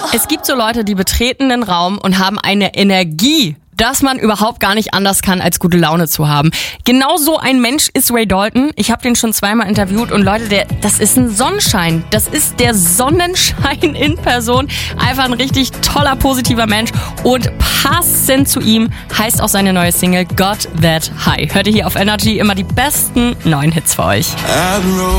Es gibt so Leute, die betreten den Raum und haben eine Energie, dass man überhaupt gar nicht anders kann, als gute Laune zu haben. Genau so ein Mensch ist Ray Dalton. Ich habe den schon zweimal interviewt und Leute, das ist ein Sonnenschein. Das ist der Sonnenschein in Person. Einfach ein richtig toller, positiver Mensch. Und passend zu ihm heißt auch seine neue Single Got That High. Hört ihr hier auf Energy immer die besten neuen Hits für euch.